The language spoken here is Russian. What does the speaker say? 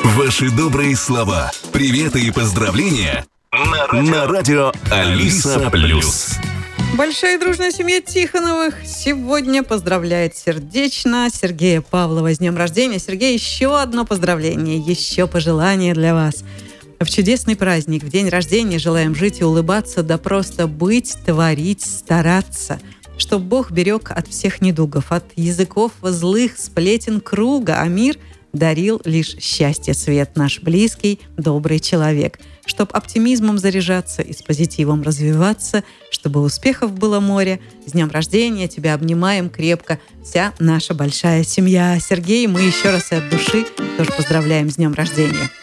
Ваши добрые слова, приветы и поздравления на радио Алиса Плюс. Большая и дружная семья Тихоновых сегодня поздравляет сердечно Сергея Павлова с днем рождения. Сергей, еще одно поздравление, еще пожелание для вас. В чудесный праздник, в день рождения желаем жить и улыбаться, да просто быть, творить, стараться. Чтоб Бог берег от всех недугов, от языков злых, сплетен круга, а мир дарил лишь счастье, свет наш близкий, добрый человек. Чтоб оптимизмом заряжаться и с позитивом развиваться, чтобы успехов было море. С днем рождения тебя обнимаем крепко, вся наша большая семья. Сергей, мы еще раз и от души тоже поздравляем с днем рождения.